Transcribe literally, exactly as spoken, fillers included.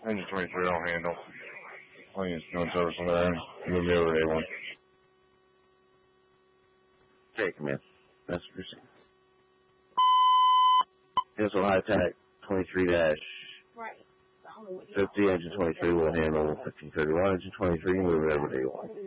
Engine twenty-three I'll handle. Plane is doing service on there. Move me over to A one. Okay, command. That's what you're saying. Missile high attack twenty-three dash Right. fifty, engine twenty-three will handle fifteen thirty-one, engine twenty-three, move it over to A one.